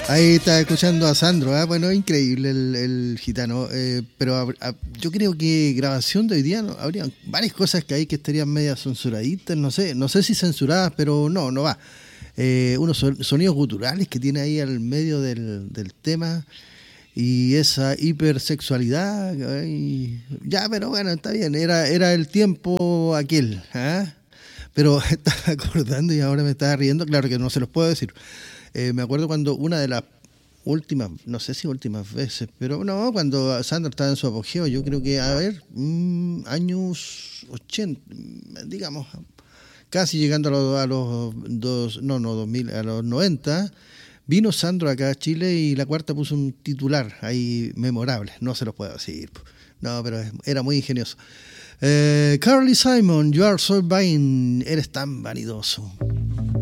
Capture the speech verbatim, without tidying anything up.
Ahí está escuchando a Sandro, ¿eh? Bueno, increíble el, el gitano, eh, pero a, a, yo creo que grabación de hoy día no, habría varias cosas que hay que estarían medias censuraditas, no sé, no sé si censuradas, pero no, no va. Eh, unos son, sonidos guturales que tiene ahí al medio del, del tema y esa hipersexualidad, y, ya, pero bueno, está bien, era, era el tiempo aquel, ¿eh? Pero estaba acordando y ahora me estaba riendo, claro que no se los puedo decir. Eh, me acuerdo cuando una de las últimas, no sé si últimas veces, pero no, cuando Sandro estaba en su apogeo, yo creo que, a ver, mmm, años ochenta, digamos, casi llegando a los, a los dos, no, no, dos mil, a los noventa, vino Sandro acá a Chile y La Cuarta puso un titular ahí memorable, no se los puedo decir, no, pero era muy ingenioso. Eh, Carly Simon, You Are So Vain, eres tan vanidoso.